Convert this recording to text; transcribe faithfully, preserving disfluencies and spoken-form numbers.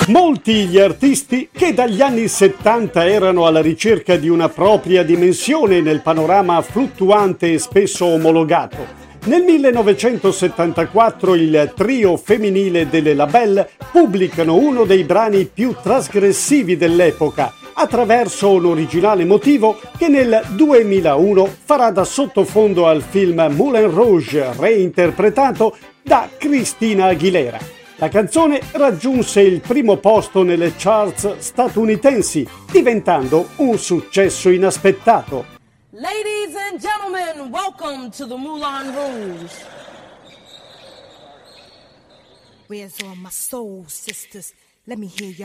Molti gli artisti che dagli anni settanta erano alla ricerca di una propria dimensione nel panorama fluttuante e spesso omologato. Nel millenovecentosettantaquattro il trio femminile delle Labelle pubblicano uno dei brani più trasgressivi dell'epoca, attraverso un originale motivo che nel duemilauno farà da sottofondo al film Moulin Rouge, reinterpretato da Christina Aguilera. La canzone raggiunse il primo posto nelle charts statunitensi, diventando un successo inaspettato. Ladies and gentlemen, welcome to the Moulin Rouge. Where's all my soul sisters? Let me hear you.